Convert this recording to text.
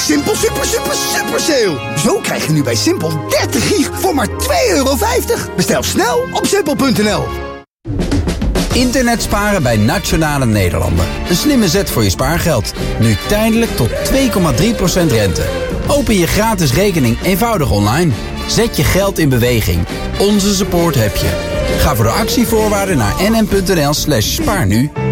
Simpel super sale. Zo krijg je nu bij Simpel 30 gig voor maar €2,50. Bestel snel op simpel.nl. Internet sparen bij Nationale Nederlanden. Een slimme zet voor je spaargeld. Nu tijdelijk tot 2,3% rente. Open je gratis rekening eenvoudig online. Zet je geld in beweging. Onze support heb je. Ga voor de actievoorwaarden naar nm.nl/spaarnu.